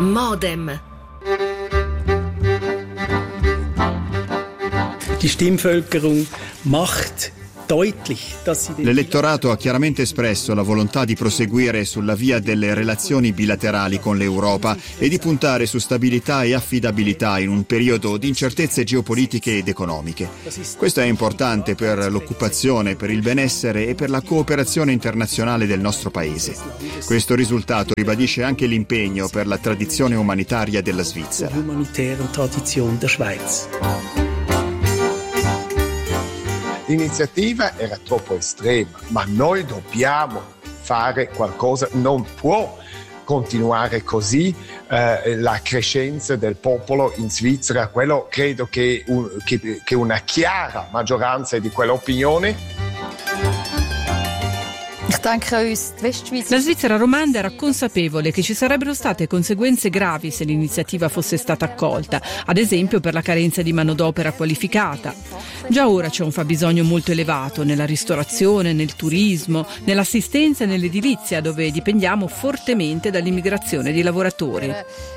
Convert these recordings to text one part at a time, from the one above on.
Modem. Die Stimmvölkerung macht deutlich, dass sie L'elettorato ha chiaramente espresso la volontà di proseguire sulla via delle relazioni bilaterali con l'Europa e di puntare su stabilità e affidabilità in un periodo di incertezze geopolitiche ed economiche. Questo è importante per l'occupazione, per il benessere e per la cooperazione internazionale del nostro paese. Questo risultato ribadisce anche l'impegno per la tradizione umanitaria della Svizzera. L'iniziativa era troppo estrema, ma noi dobbiamo fare qualcosa, non può continuare così la crescenza del popolo in Svizzera. Quello credo che una chiara maggioranza di quell'opinione. La Svizzera romanda era consapevole che ci sarebbero state conseguenze gravi se l'iniziativa fosse stata accolta, ad esempio per la carenza di manodopera qualificata. Già ora c'è un fabbisogno molto elevato nella ristorazione, nel turismo, nell'assistenza e nell'edilizia, dove dipendiamo fortemente dall'immigrazione di lavoratori.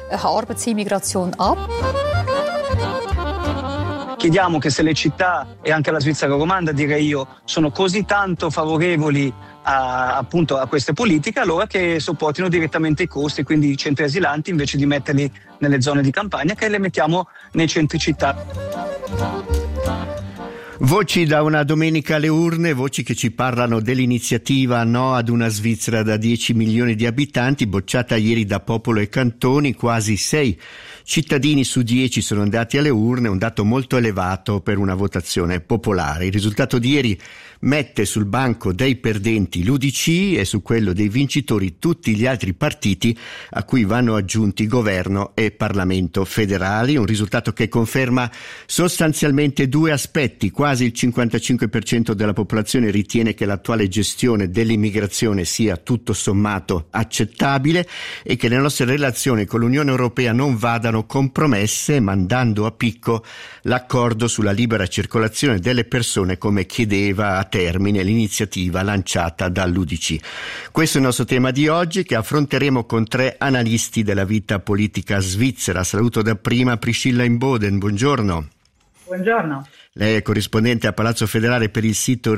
Chiediamo che se le città e anche la Svizzera romanda, direi io, sono così tanto favorevoli appunto a queste politiche, allora che sopportino direttamente i costi, quindi i centri asilanti, invece di metterli nelle zone di campagna, che le mettiamo nei centri città. Voci da una domenica alle urne, voci che ci parlano dell'iniziativa No ad una Svizzera da 10 milioni di abitanti, bocciata ieri da Popolo e Cantoni. Quasi 6 cittadini su 10 sono andati alle urne, un dato molto elevato per una votazione popolare. Il risultato di ieri mette sul banco dei perdenti l'UDC e su quello dei vincitori tutti gli altri partiti a cui vanno aggiunti governo e Parlamento federali, un risultato che conferma sostanzialmente due aspetti. Quasi il 55% della popolazione ritiene che l'attuale gestione dell'immigrazione sia tutto sommato accettabile e che le nostre relazioni con l'Unione Europea non vadano compromesse, mandando a picco l'accordo sulla libera circolazione delle persone come chiedeva a termine l'iniziativa lanciata dall'UDC. Questo è il nostro tema di oggi, che affronteremo con 3 analisti della vita politica svizzera. Saluto dapprima Priscilla Imboden, buongiorno. Buongiorno. Lei è corrispondente a Palazzo Federale per il sito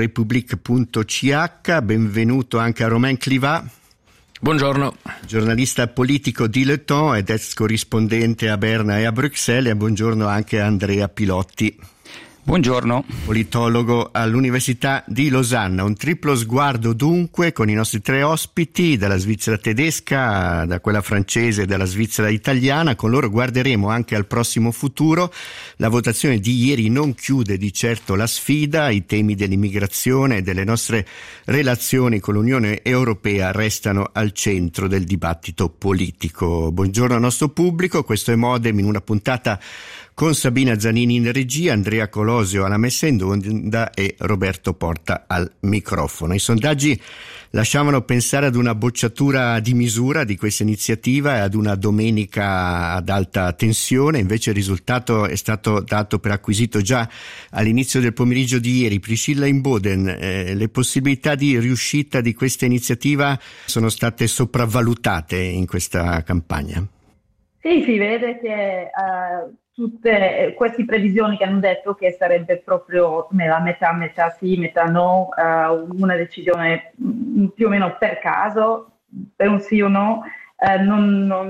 republic.ch, benvenuto anche a Romain Clivat. Buongiorno. Giornalista politico dilettante ed ex corrispondente a Berna e a Bruxelles, e buongiorno anche a Andrea Pilotti. Buongiorno. Politologo all'Università di Losanna. Un triplo sguardo dunque con i nostri 3 ospiti, dalla Svizzera tedesca, da quella francese e dalla Svizzera italiana. Con loro guarderemo anche al prossimo futuro. La votazione di ieri non chiude di certo la sfida, i temi dell'immigrazione e delle nostre relazioni con l'Unione Europea restano al centro del dibattito politico. Buongiorno al nostro pubblico, questo è Modem in una puntata con Sabina Zanini in regia, Andrea Colosio alla messa in onda e Roberto Porta al microfono. I sondaggi lasciavano pensare ad una bocciatura di misura di questa iniziativa e ad una domenica ad alta tensione, invece il risultato è stato dato per acquisito già all'inizio del pomeriggio di ieri. Priscilla Imboden, le possibilità di riuscita di questa iniziativa sono state sopravvalutate in questa campagna? Sì, si vede che tutte queste previsioni che hanno detto che sarebbe proprio nella metà sì, metà no, una decisione più o meno per caso, per un sì o no, non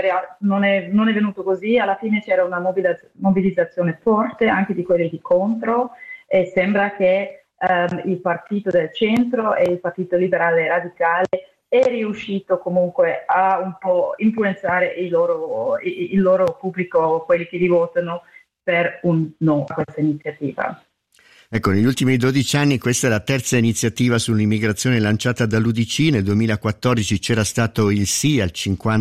è venuto così. Alla fine c'era una mobilizzazione forte anche di quelli di contro, e sembra che il partito del centro e il partito liberale radicale è riuscito comunque a un po' influenzare il loro pubblico, quelli che li votano per un no a questa iniziativa. Ecco, negli ultimi 12 anni questa è la terza iniziativa sull'immigrazione lanciata dall'UDC. Nel 2014 c'era stato il sì al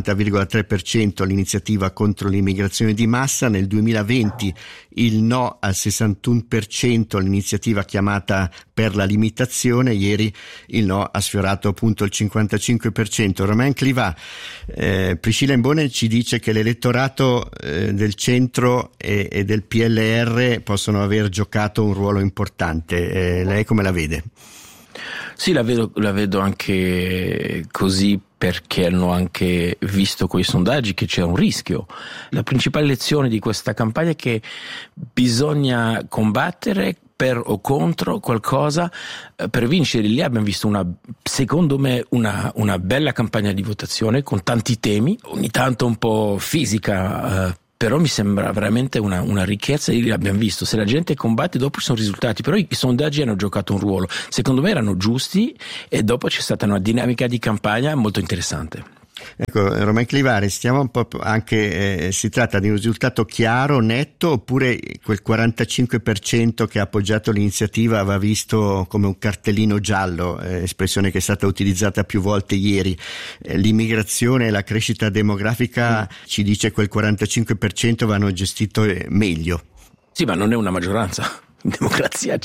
50,3% all'iniziativa contro l'immigrazione di massa, nel 2020 il no al 61% all'iniziativa chiamata per la limitazione, ieri il no ha sfiorato appunto il 55%. Romain Clivat, Priscilla Imboden ci dice che l'elettorato del centro e del PLR possono aver giocato un ruolo importante. Lei come la vede? Sì, la vedo anche così, perché hanno anche visto con i sondaggi che c'è un rischio. La principale lezione di questa campagna è che bisogna combattere per o contro qualcosa per vincere. Lì abbiamo visto secondo me una bella campagna di votazione con tanti temi, ogni tanto un po' fisica, però mi sembra veramente una ricchezza. Lì l'abbiamo visto, se la gente combatte dopo ci sono risultati, però i sondaggi hanno giocato un ruolo, secondo me erano giusti, e dopo c'è stata una dinamica di campagna molto interessante. Ecco, Romain Cliva, stiamo un po' anche, si tratta di un risultato chiaro, netto, oppure quel 45% che ha appoggiato l'iniziativa va visto come un cartellino giallo, espressione che è stata utilizzata più volte ieri? L'immigrazione e la crescita demografica ci dice quel 45% vanno gestito meglio. Sì, ma non è una maggioranza. In democrazia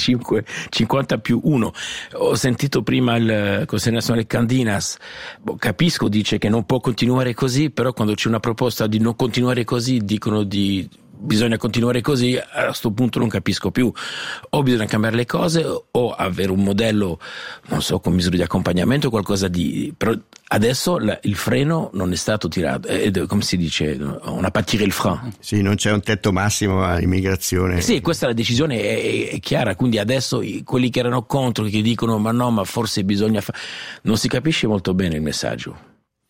50+1. Ho sentito prima il Consiglio nazionale Candinas, capisco, dice che non può continuare così, però quando c'è una proposta di non continuare così dicono bisogna continuare così, a questo punto non capisco più. O bisogna cambiare le cose o avere un modello, non so, con misure di accompagnamento, qualcosa però adesso il freno non è stato tirato, come si dice, on n'a pas tiré le frein. Sì, non c'è un tetto massimo all'immigrazione. Sì, questa è la decisione, è chiara, quindi adesso quelli che erano contro, che dicono ma forse bisogna non si capisce molto bene il messaggio.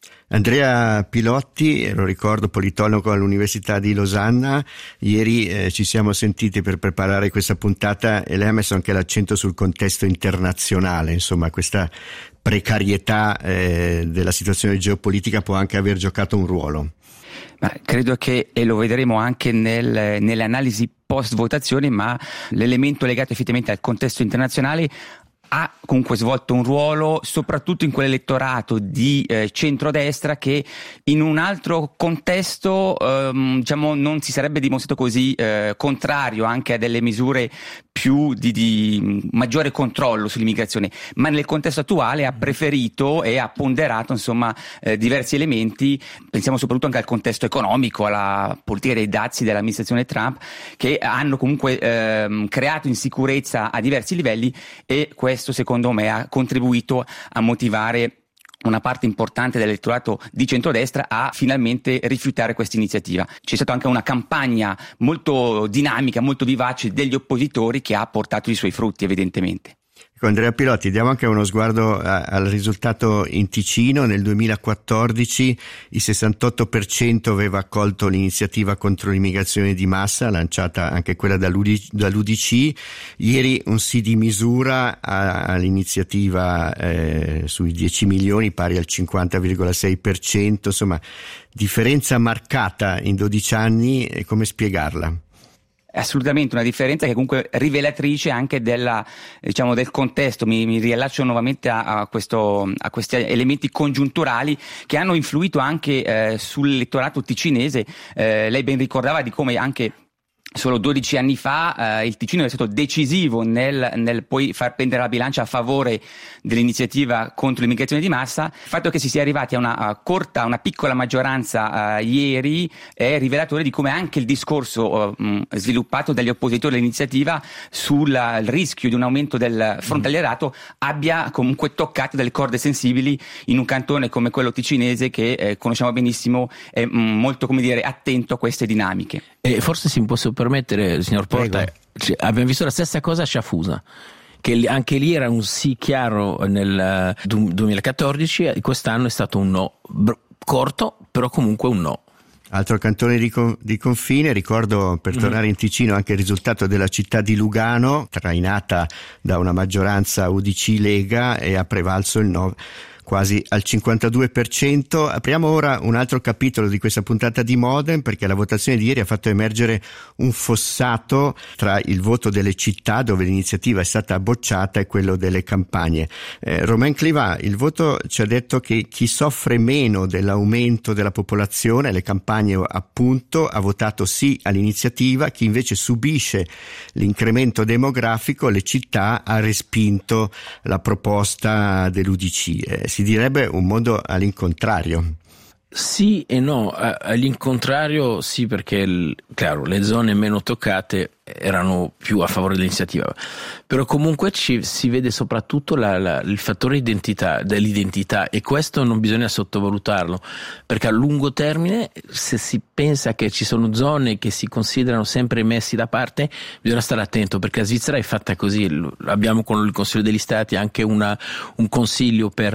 Andrea Pilotti, lo ricordo, politologo all'Università di Losanna, ieri ci siamo sentiti per preparare questa puntata e lei ha messo anche l'accento sul contesto internazionale, insomma questa precarietà della situazione geopolitica può anche aver giocato un ruolo. Ma credo che, e lo vedremo anche nelle analisi post votazione, ma l'elemento legato effettivamente al contesto internazionale ha comunque svolto un ruolo soprattutto in quell'elettorato di centrodestra che in un altro contesto diciamo non si sarebbe dimostrato così contrario anche a delle misure più di maggiore controllo sull'immigrazione, ma nel contesto attuale ha preferito e ha ponderato insomma diversi elementi. Pensiamo soprattutto anche al contesto economico, alla politica dei dazi dell'amministrazione Trump, che hanno comunque creato insicurezza a diversi livelli, e questo secondo me ha contribuito a motivare una parte importante dell'elettorato di centrodestra a finalmente rifiutare questa iniziativa. C'è stata anche una campagna molto dinamica, molto vivace degli oppositori che ha portato i suoi frutti evidentemente. Con Andrea Pilotti diamo anche uno sguardo al risultato in Ticino. Nel 2014 il 68% aveva accolto l'iniziativa contro l'immigrazione di massa, lanciata anche quella dall'UDC. Ieri un sì di misura all'iniziativa sui 10 milioni, pari al 50,6%, insomma differenza marcata in 12 anni, come spiegarla? Assolutamente una differenza che comunque rivelatrice anche del contesto. Mi riallaccio nuovamente a questi elementi congiunturali che hanno influito anche sull'elettorato ticinese. Lei ben ricordava di come anche solo 12 anni fa il Ticino è stato decisivo nel poi far pendere la bilancia a favore dell'iniziativa contro l'immigrazione di massa. Il fatto che si sia arrivati a una piccola maggioranza ieri è rivelatore di come anche il discorso sviluppato dagli oppositori all'iniziativa sul rischio di un aumento del frontalierato abbia comunque toccato delle corde sensibili in un cantone come quello ticinese che conosciamo benissimo, è molto, come dire, attento a queste dinamiche. E forse si può permettere, signor Porta, abbiamo visto la stessa cosa a Sciafusa, che anche lì era un sì chiaro nel 2014, quest'anno è stato un no corto, però comunque un no. Altro cantone di confine, ricordo, per tornare in Ticino, anche il risultato della città di Lugano, trainata da una maggioranza UDC-Lega, e ha prevalso il no quasi al 52%. Apriamo ora un altro capitolo di questa puntata di Modem, perché la votazione di ieri ha fatto emergere un fossato tra il voto delle città, dove l'iniziativa è stata bocciata, e quello delle campagne. Romain Cliva, il voto ci ha detto che chi soffre meno dell'aumento della popolazione, le campagne appunto, ha votato sì all'iniziativa, chi invece subisce l'incremento demografico, le città, ha respinto la proposta dell'UDC. Si direbbe un mondo all'incontrario. Sì e no, all'incontrario sì, perché chiaro, le zone meno toccate erano più a favore dell'iniziativa, però comunque si vede soprattutto il fattore dell'identità, e questo non bisogna sottovalutarlo, perché a lungo termine, se si pensa che ci sono zone che si considerano sempre messi da parte, bisogna stare attento, perché la Svizzera è fatta così. Abbiamo con il Consiglio degli Stati anche un consiglio per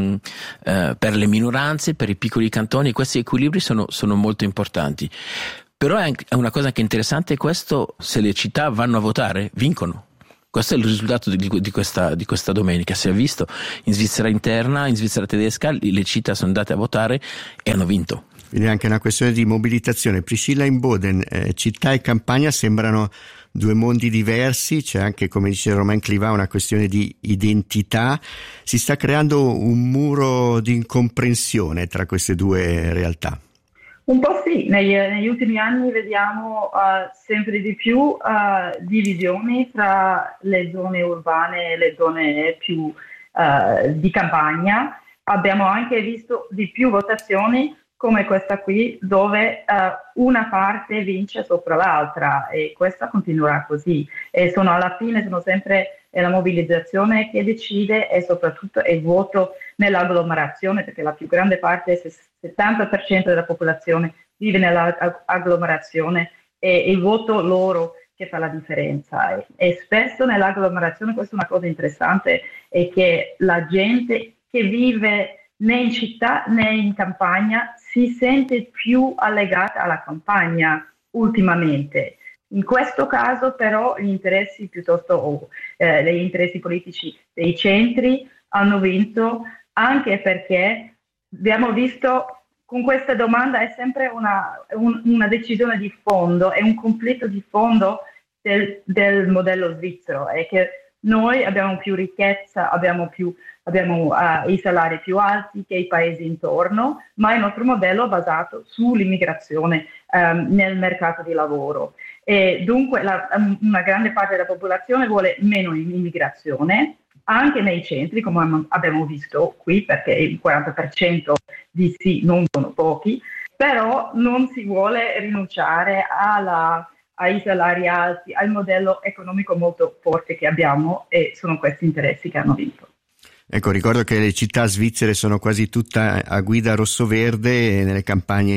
le minoranze, per i piccoli cantoni, e questi equilibri sono molto importanti. Però è una cosa che è interessante, questo: se le città vanno a votare, vincono. Questo è il risultato di questa domenica. Si è visto in Svizzera interna, in Svizzera tedesca, le città sono andate a votare e hanno vinto. Quindi è anche una questione di mobilitazione. Priscilla Imboden, città e campagna sembrano due mondi diversi, c'è anche, come dice Romain Clivat, una questione di identità. Si sta creando un muro di incomprensione tra queste due realtà. Un po' sì, negli ultimi anni vediamo sempre di più divisioni tra le zone urbane e le zone più di campagna. Abbiamo anche visto di più votazioni come questa qui, dove una parte vince sopra l'altra, e questa continuerà così. E alla fine sono sempre la mobilizzazione che decide, e soprattutto il voto nell'agglomerazione, perché la più grande parte, il 70% della popolazione vive nell'agglomerazione, e il voto loro che fa la differenza. E spesso nell'agglomerazione, questa è una cosa interessante, è che la gente che vive né in città né in campagna si sente più allegata alla campagna ultimamente. In questo caso però gli interessi gli interessi politici dei centri hanno vinto, anche perché abbiamo visto con questa domanda è sempre una decisione di fondo, è un conflitto di fondo del modello svizzero, è che noi abbiamo più ricchezza, abbiamo i salari più alti che i paesi intorno, ma il nostro modello è basato sull'immigrazione nel mercato di lavoro, e dunque una grande parte della popolazione vuole meno immigrazione, anche nei centri, come abbiamo visto qui, perché il 40% di sì non sono pochi, però non si vuole rinunciare ai salari alti, al modello economico molto forte che abbiamo, e sono questi interessi che hanno vinto. Ecco, ricordo che le città svizzere sono quasi tutte a guida rossoverde, e nelle campagne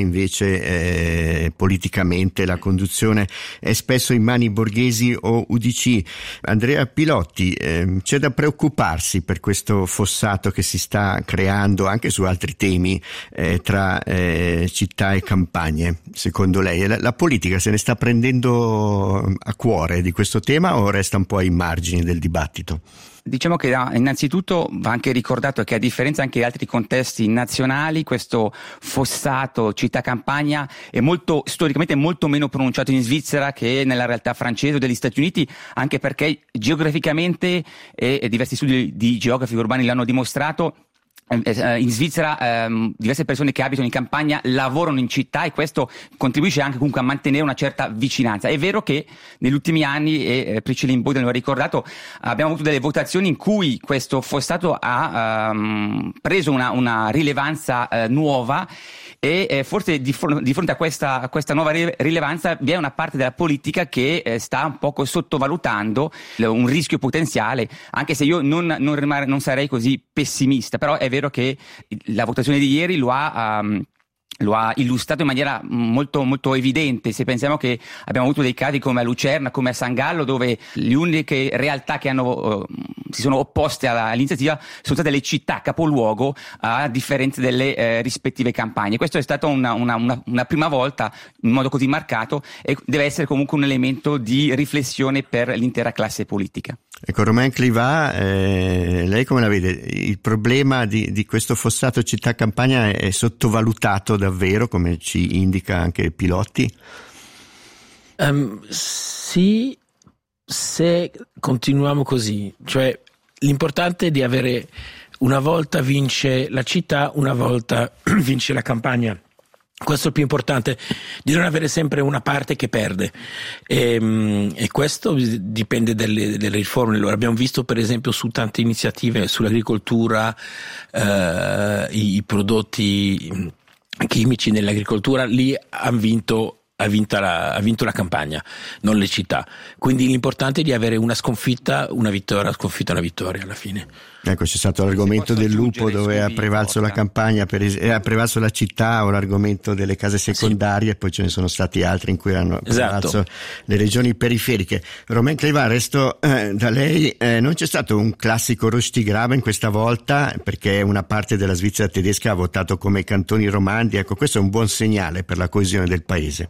invece politicamente la conduzione è spesso in mani borghesi o UDC. Andrea Pilotti, c'è da preoccuparsi per questo fossato che si sta creando anche su altri temi tra città e campagne, secondo lei? La politica se ne sta prendendo a cuore di questo tema o resta un po' ai margini del dibattito? Diciamo che innanzitutto va anche ricordato che, a differenza anche di altri contesti nazionali, questo fossato città-campagna è storicamente molto meno pronunciato in Svizzera che nella realtà francese o degli Stati Uniti, anche perché geograficamente, e diversi studi di geografi urbani l'hanno dimostrato, in Svizzera diverse persone che abitano in campagna lavorano in città, e questo contribuisce anche comunque a mantenere una certa vicinanza. È vero che negli ultimi anni, e Priscilla Imboden lo ha ricordato, abbiamo avuto delle votazioni in cui questo fossato ha preso una rilevanza nuova, e forse di fronte a questa nuova rilevanza vi è una parte della politica che sta un poco sottovalutando un rischio potenziale, anche se io non sarei così pessimista. Però è vero che la votazione di ieri lo ha illustrato in maniera molto, molto evidente. Se pensiamo che abbiamo avuto dei casi come a Lucerna, come a San Gallo, dove le uniche realtà che si sono opposte all'iniziativa sono state le città capoluogo, a differenza delle rispettive campagne. Questo è stato una prima volta in modo così marcato, e deve essere comunque un elemento di riflessione per l'intera classe politica. Ecco, Romain Clivat, lei come la vede? Il problema di questo fossato città-campagna è sottovalutato davvero, come ci indica anche Pilotti? Sì, se continuiamo così, cioè l'importante è di avere, una volta vince la città, una volta vince la campagna. Questo è il più importante, di non avere sempre una parte che perde, e questo dipende dalle riforme. Lo abbiamo visto per esempio su tante iniziative sull'agricoltura, i prodotti chimici nell'agricoltura, lì hanno vinto ha vinto la campagna, non le città. Quindi l'importante è di avere una sconfitta, una vittoria, una vittoria alla fine. Ecco, c'è stato l'argomento del lupo dove ha prevalso la campagna, ha prevalso la città, o l'argomento delle case secondarie, e poi ce ne sono stati altri in cui hanno prevalso le regioni periferiche. Romain Cléva, resto da lei, non c'è stato un classico Röstigraben questa volta, perché una parte della Svizzera tedesca ha votato come cantoni romandi. Ecco, questo è un buon segnale per la coesione del paese.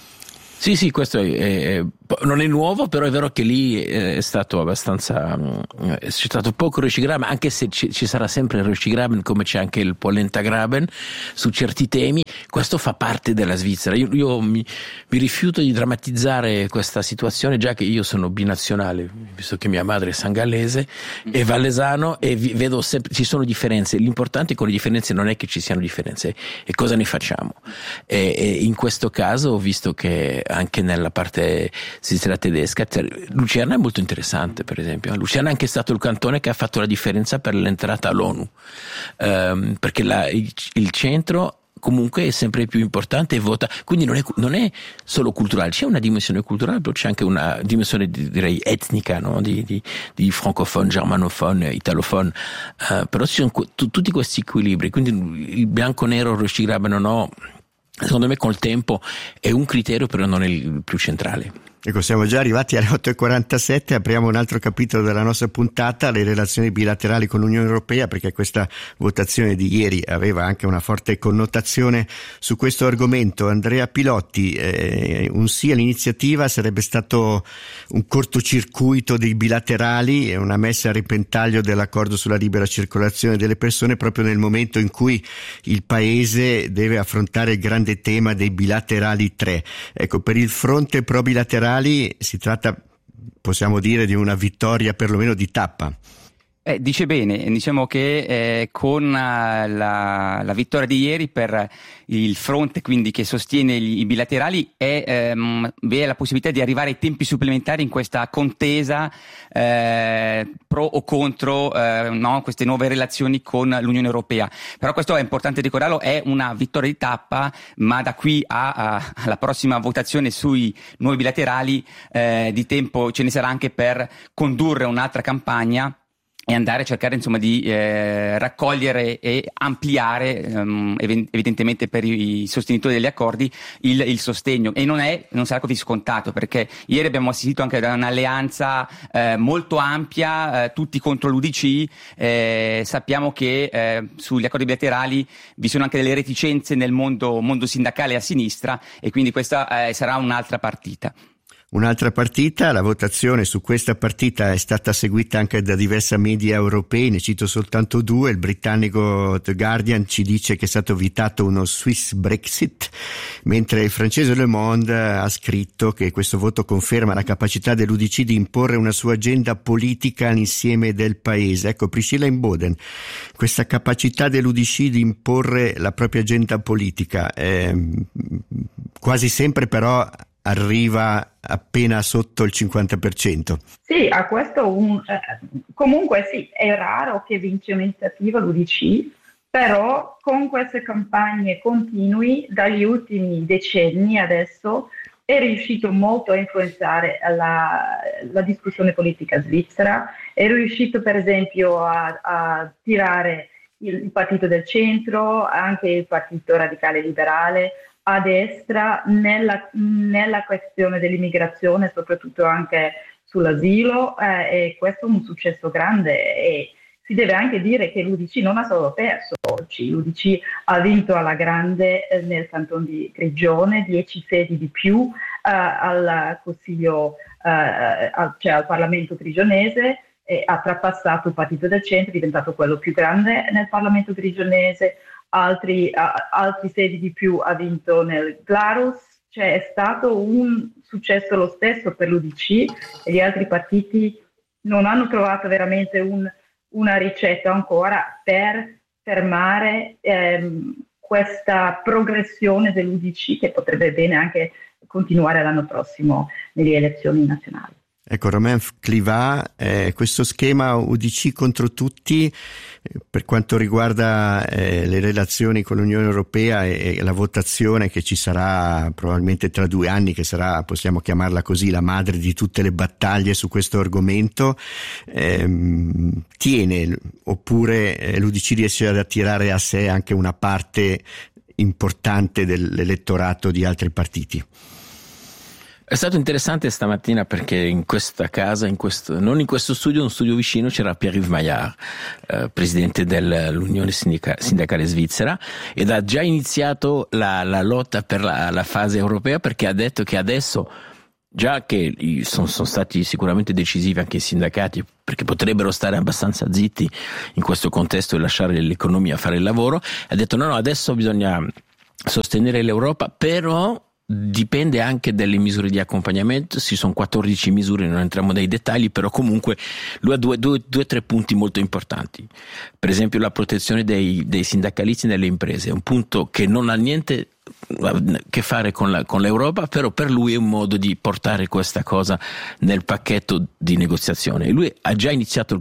Sì, questo non è nuovo, però è vero che lì è stato abbastanza, c'è stato poco Röstigraben, anche se ci sarà sempre il Röstigraben, come c'è anche il Polentagraben su certi temi. Questo fa parte della Svizzera. Io mi rifiuto di drammatizzare questa situazione, già che io sono binazionale, visto che mia madre è sangallese e vallesano, e vedo sempre ci sono differenze. L'importante con le differenze non è che ci siano differenze, è cosa ne facciamo. E in questo caso ho visto che anche nella parte svizzera tedesca Lucerna è molto interessante, per esempio. Lucerna è anche stato il cantone che ha fatto la differenza per l'entrata all'ONU, perché il centro comunque è sempre più importante e vota, quindi non è solo culturale, c'è una dimensione culturale, però c'è anche una dimensione direi etnica, no? di francophone, germanophone, italophone, però ci sono tutti questi equilibri, quindi il bianco-nero, Röstigraben o no, secondo me col tempo è un criterio, però non è il più centrale. Ecco, siamo già arrivati alle 8:47, apriamo un altro capitolo della nostra puntata, le relazioni bilaterali con l'Unione Europea, perché questa votazione di ieri aveva anche una forte connotazione su questo argomento. Andrea Pilotti, un sì all'iniziativa sarebbe stato un cortocircuito dei bilaterali e una messa a repentaglio dell'accordo sulla libera circolazione delle persone, proprio nel momento in cui il Paese deve affrontare il grande tema dei bilaterali 3. Ecco, per il fronte pro bilaterali si tratta, possiamo dire, di una vittoria perlomeno di tappa. Dice bene, diciamo che con la vittoria di ieri per il fronte, quindi che sostiene i bilaterali, vi è la possibilità di arrivare ai tempi supplementari in questa contesa pro o contro queste nuove relazioni con l'Unione Europea. Però questo è importante ricordarlo, è una vittoria di tappa, ma da qui alla prossima votazione sui nuovi bilaterali di tempo ce ne sarà anche per condurre un'altra campagna e andare a cercare insomma di raccogliere e ampliare evidentemente per i sostenitori degli accordi il sostegno, e non sarà così scontato, perché ieri abbiamo assistito anche a un'alleanza molto ampia, tutti contro l'UDC. Sappiamo che sugli accordi bilaterali vi sono anche delle reticenze nel mondo sindacale a sinistra, e quindi questa sarà un'altra partita. Un'altra partita, la votazione su questa partita è stata seguita anche da diversi media europei, ne cito soltanto due. Il britannico The Guardian ci dice che è stato evitato uno Swiss Brexit, mentre il francese Le Monde ha scritto che questo voto conferma la capacità dell'UDC di imporre una sua agenda politica all'insieme del paese. Ecco, Priscilla Imboden, questa capacità dell'UDC di imporre la propria agenda politica quasi sempre però arriva appena sotto il 50%. Sì, a questo comunque sì, è raro che vince un'iniziativa l'UDC, però con queste campagne continui dagli ultimi decenni adesso è riuscito molto a influenzare la discussione politica svizzera, è riuscito per esempio a tirare il partito del centro, anche il partito radicale liberale, a destra nella questione dell'immigrazione, soprattutto anche sull'asilo, e questo è un successo grande, e si deve anche dire che l'UDC non ha solo perso oggi, l'UDC ha vinto alla grande nel canton di Grigione, 10 sedi di più al Consiglio, cioè al Parlamento grigionese, e ha trapassato il partito del centro, è diventato quello più grande nel Parlamento grigionese. Altri sedi di più ha vinto nel Glarus, cioè è stato un successo lo stesso per l'UDC, e gli altri partiti non hanno trovato veramente una ricetta ancora per fermare questa progressione dell'UDC, che potrebbe bene anche continuare l'anno prossimo nelle elezioni nazionali. Ecco, Romain Clivat, questo schema UDC contro tutti per quanto riguarda le relazioni con l'Unione Europea e la votazione che ci sarà probabilmente tra 2 anni, che sarà, possiamo chiamarla così, la madre di tutte le battaglie su questo argomento, tiene, oppure l'UDC riesce ad attirare a sé anche una parte importante dell'elettorato di altri partiti? È stato interessante stamattina perché in questa casa, non in questo studio, un studio vicino, c'era Pierre-Yves Maillard, presidente dell'Unione Sindacale Svizzera, ed ha già iniziato la lotta per la fase europea, perché ha detto che adesso, già che sono stati sicuramente decisivi anche i sindacati, perché potrebbero stare abbastanza zitti in questo contesto e lasciare l'economia fare il lavoro, ha detto no, adesso bisogna sostenere l'Europa, però dipende anche dalle misure di accompagnamento. Ci sono 14 misure, non entriamo nei dettagli, però comunque lui ha due o tre punti molto importanti. Per esempio la protezione dei sindacalisti nelle imprese, è un punto che non ha niente a che fare con l'Europa, però per lui è un modo di portare questa cosa nel pacchetto di negoziazione. Lui ha già iniziato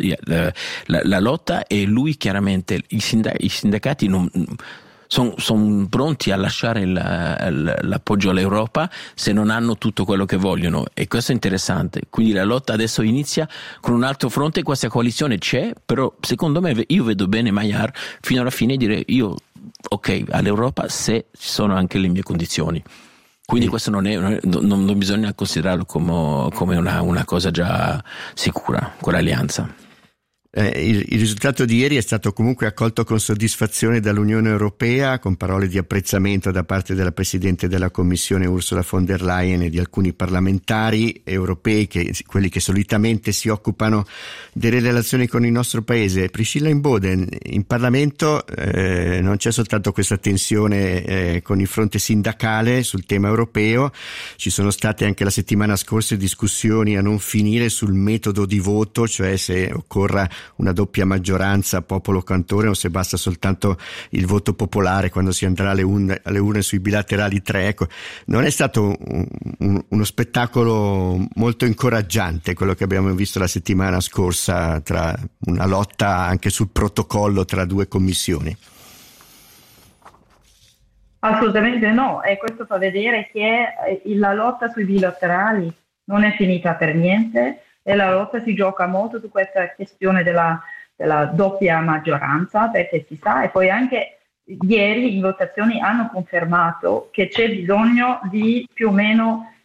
la lotta, e lui chiaramente, i sindacati non sono pronti a lasciare l'appoggio all'Europa se non hanno tutto quello che vogliono, e questo è interessante. Quindi la lotta adesso inizia con un altro fronte, questa coalizione c'è, però secondo me io vedo bene Maillard fino alla fine dire ok all'Europa se ci sono anche le mie condizioni. Quindi questo non bisogna considerarlo come una cosa già sicura, quell'alleanza. Il risultato di ieri è stato comunque accolto con soddisfazione dall'Unione Europea, con parole di apprezzamento da parte della Presidente della Commissione Ursula von der Leyen e di alcuni parlamentari europei, quelli che solitamente si occupano delle relazioni con il nostro paese. Priscilla Imboden, in Parlamento non c'è soltanto questa tensione con il fronte sindacale sul tema europeo, ci sono state anche la settimana scorsa discussioni a non finire sul metodo di voto, cioè se occorra una doppia maggioranza popolo-cantone o se basta soltanto il voto popolare quando si andrà alle urne sui bilaterali 3. Ecco, non è stato uno spettacolo molto incoraggiante quello che abbiamo visto la settimana scorsa, tra una lotta anche sul protocollo tra 2 commissioni. Assolutamente no, e questo fa vedere che la lotta sui bilaterali non è finita per niente, e la lotta si gioca molto su questa questione della doppia maggioranza, perché si sa, e poi anche ieri in votazioni hanno confermato che c'è bisogno di più o meno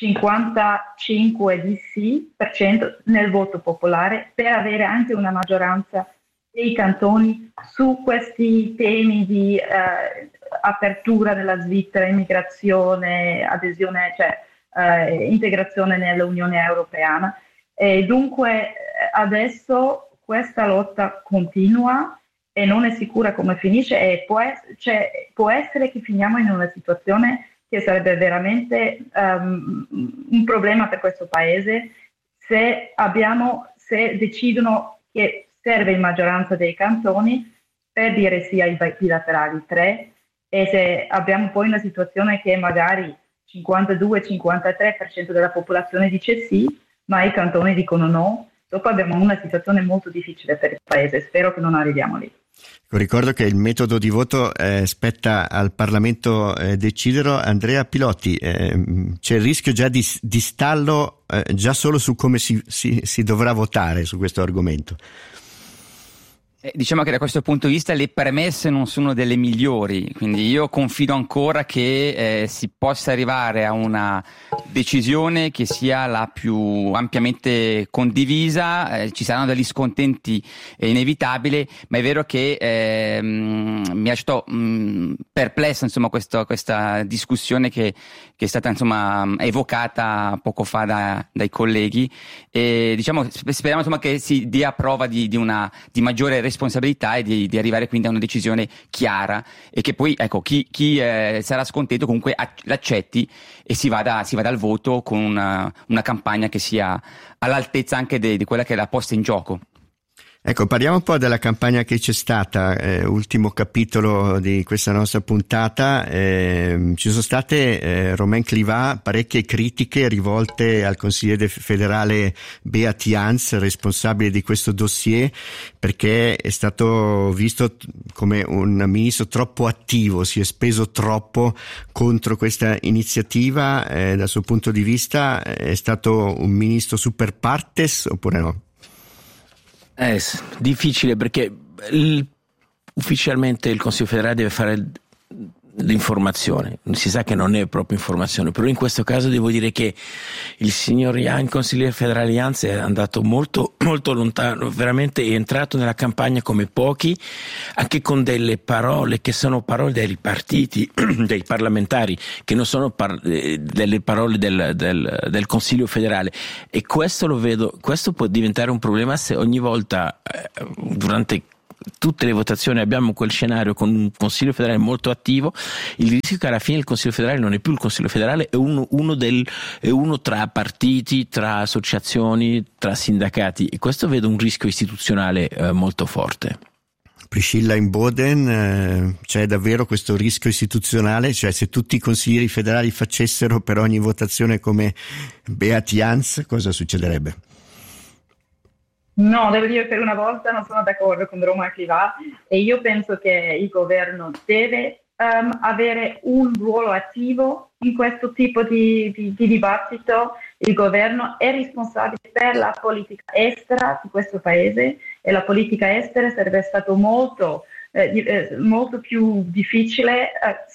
55 di sì % nel voto popolare per avere anche una maggioranza dei cantoni su questi temi di apertura della Svizzera, immigrazione, adesione, integrazione nell'Unione Europea. E dunque adesso questa lotta continua e non è sicura come finisce, e può essere che finiamo in una situazione che sarebbe veramente un problema per questo paese se decidono che serve in maggioranza dei cantoni per dire sì ai bilaterali 3, e se abbiamo poi una situazione che magari 52-53% della popolazione dice sì, ma i cantoni dicono no, dopo abbiamo una situazione molto difficile per il paese. Spero che non arriviamo lì. Ricordo che il metodo di voto spetta al Parlamento deciderlo. Andrea Pilotti, c'è il rischio già di stallo già solo su come si dovrà votare su questo argomento? Diciamo che da questo punto di vista le premesse non sono delle migliori, quindi io confido ancora che si possa arrivare a una decisione che sia la più ampiamente condivisa. Ci saranno degli scontenti inevitabili, ma è vero che mi ha lasciato perplessa questa discussione che è stata evocata poco fa dai colleghi, e speriamo che si dia prova di maggiore responsabilità e di arrivare quindi a una decisione chiara, e che poi chi sarà scontento comunque l'accetti e si vada al voto con una campagna che sia all'altezza anche di quella che è la posta in gioco. Ecco, parliamo un po' della campagna che c'è stata, ultimo capitolo di questa nostra puntata. Ci sono state, Romain Clivat, parecchie critiche rivolte al consigliere federale Beat Jans, responsabile di questo dossier, perché è stato visto come un ministro troppo attivo, si è speso troppo contro questa iniziativa. Dal suo punto di vista è stato un ministro super partes oppure no? È difficile perché ufficialmente il Consiglio federale deve fare l'informazione, si sa che non è proprio informazione, però in questo caso devo dire che il signor Jans, consigliere federale Jans, è andato molto molto lontano, veramente è entrato nella campagna come pochi, anche con delle parole che sono parole dei partiti, dei parlamentari, che non sono delle parole del Consiglio federale, e questo lo vedo, questo può diventare un problema se ogni volta durante tutte le votazioni abbiamo quel scenario con un Consiglio federale molto attivo. Il rischio è che alla fine il Consiglio federale non è più il Consiglio federale, è uno tra partiti, tra associazioni, tra sindacati, e questo vedo un rischio istituzionale molto forte. Priscilla Imboden, c'è davvero questo rischio istituzionale? Cioè, se tutti i consiglieri federali facessero per ogni votazione come Beat Jans, cosa succederebbe? No, devo dire che per una volta non sono d'accordo con Romain Clivat, e io penso che il governo deve avere un ruolo attivo in questo tipo di dibattito. Il governo è responsabile per la politica estera di questo paese, e la politica estera sarebbe stato molto più difficile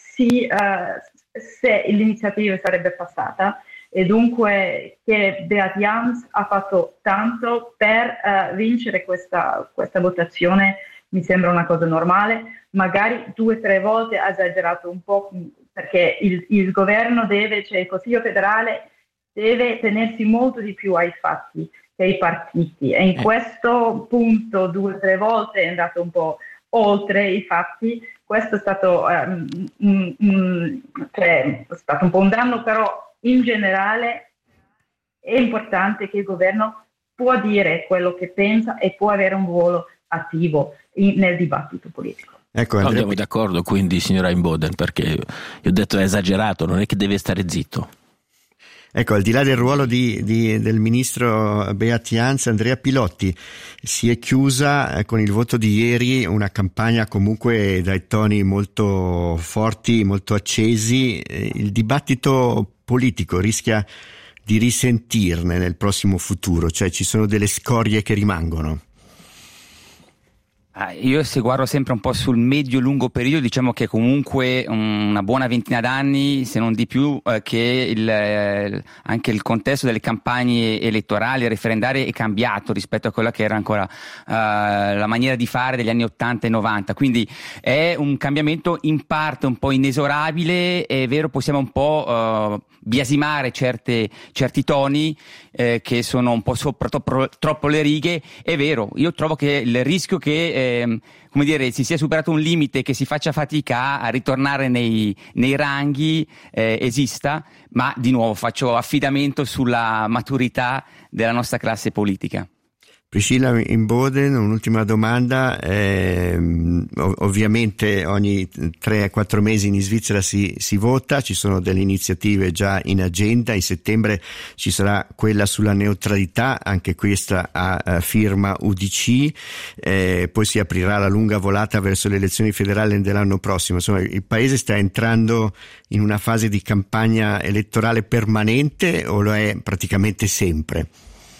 se l'iniziativa sarebbe passata. E dunque che Beat Jans ha fatto tanto per vincere questa votazione mi sembra una cosa normale. Magari 2 o 3 volte ha esagerato un po', perché il governo il Consiglio federale deve tenersi molto di più ai fatti che ai partiti, e in questo punto 2 o 3 volte è andato un po' oltre i fatti. Questo è stato un po' un danno, però in generale è importante che il governo può dire quello che pensa e può avere un ruolo attivo nel dibattito politico. Ecco, andiamo d'accordo quindi, signora Imboden, perché io ho detto è esagerato, non è che deve stare zitto. Ecco, al di là del ruolo del ministro Beat Jans, Andrea Pilotti, si è chiusa con il voto di ieri una campagna comunque dai toni molto forti, molto accesi. Il dibattito politico rischia di risentirne nel prossimo futuro, cioè ci sono delle scorie che rimangono. Io, se guardo sempre un po' sul medio-lungo periodo, diciamo che comunque una buona ventina d'anni, se non di più, che anche il contesto delle campagne elettorali, referendarie, è cambiato rispetto a quella che era ancora la maniera di fare degli anni 80 e 90. Quindi è un cambiamento in parte un po' inesorabile. È vero, possiamo un po' biasimare certi toni che sono un po' sopra troppo le righe. È vero, io trovo che il rischio che si sia superato un limite, che si faccia fatica a ritornare nei ranghi, esista, ma di nuovo faccio affidamento sulla maturità della nostra classe politica. Priscilla Imboden, un'ultima domanda. Ovviamente ogni 3-4 mesi in Svizzera si vota, ci sono delle iniziative già in agenda. In settembre ci sarà quella sulla neutralità, anche questa a firma UDC, poi si aprirà la lunga volata verso le elezioni federali dell'anno prossimo. Insomma, il paese sta entrando in una fase di campagna elettorale permanente, o lo è praticamente sempre?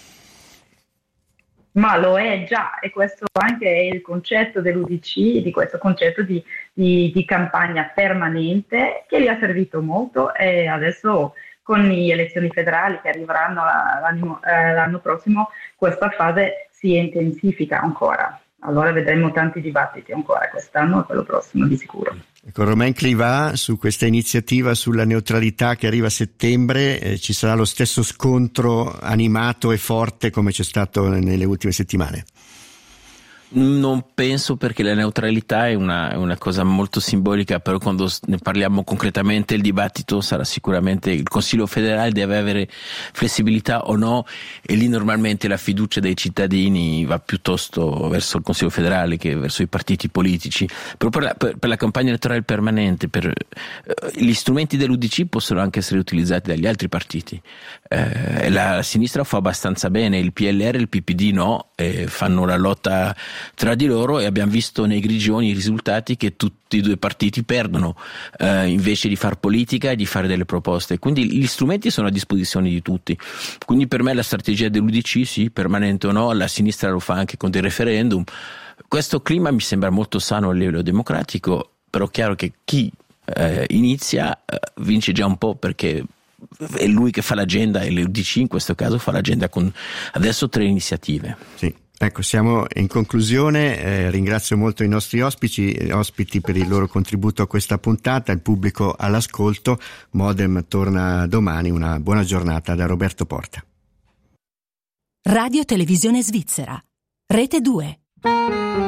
Ma lo è già, e questo anche è il concetto dell'UDC, di questo concetto di campagna permanente, che gli ha servito molto, e adesso con le elezioni federali che arriveranno l'anno prossimo questa fase si intensifica ancora. Allora vedremo tanti dibattiti ancora quest'anno e quello prossimo di sicuro. Con Romain Clivat, su questa iniziativa sulla neutralità che arriva a settembre, ci sarà lo stesso scontro animato e forte come c'è stato nelle ultime settimane? Non penso, perché la neutralità è una cosa molto simbolica, però quando ne parliamo concretamente il dibattito sarà sicuramente il Consiglio federale deve avere flessibilità o no, e lì normalmente la fiducia dei cittadini va piuttosto verso il Consiglio federale che verso i partiti politici. Però per la campagna elettorale permanente, gli strumenti dell'UDC possono anche essere utilizzati dagli altri partiti. La sinistra fa abbastanza bene, il PLR e il PPD no, fanno la lotta tra di loro, e abbiamo visto nei Grigioni i risultati che tutti i due partiti perdono invece di far politica e di fare delle proposte. Quindi gli strumenti sono a disposizione di tutti. Quindi per me la strategia dell'UDC, sì, permanente o no, la sinistra lo fa anche con dei referendum. Questo clima mi sembra molto sano a livello democratico, però è chiaro che chi inizia vince già un po', perché è lui che fa l'agenda, e l'UDC in questo caso fa l'agenda con adesso 3 iniziative. Sì. Ecco, siamo in conclusione, ringrazio molto i nostri ospiti per il loro contributo a questa puntata, il pubblico all'ascolto. Modem torna domani, una buona giornata da Roberto Porta. Radio Televisione Svizzera, Rete 2.